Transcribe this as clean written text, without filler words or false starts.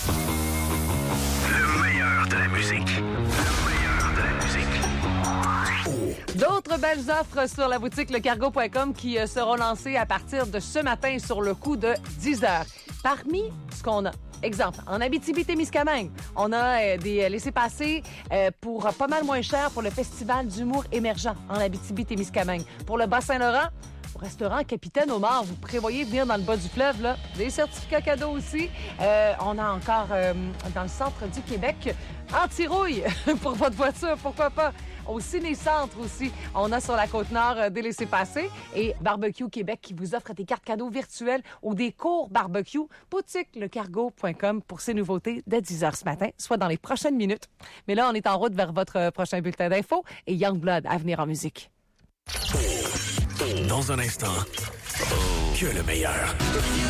Le meilleur de la musique. Le meilleur de la musique. D'autres belles offres sur la boutique lecargo.com qui seront lancées à partir de ce matin sur le coup de 10 heures. Parmi ce qu'on a, exemple, en Abitibi-Témiscamingue, on a des laissez-passer pour pas mal moins cher pour le Festival d'humour émergent en Abitibi-Témiscamingue. Pour le Bas-Saint-Laurent, au restaurant Capitaine Omar, vous prévoyez venir dans le bas du fleuve, là. Des certificats cadeaux aussi. On a encore dans le centre du Québec, anti-rouille pour votre voiture, pourquoi pas. Au Ciné-Centre aussi, on a sur la Côte-Nord des laissez-passer et Barbecue Québec qui vous offre des cartes cadeaux virtuelles ou des cours barbecue. Boutique lecargo.com pour ces nouveautés dès 10h ce matin, soit dans les prochaines minutes. Mais là, on est en route vers votre prochain bulletin d'info et Youngblood à venir en musique. Dans un instant, que le meilleur.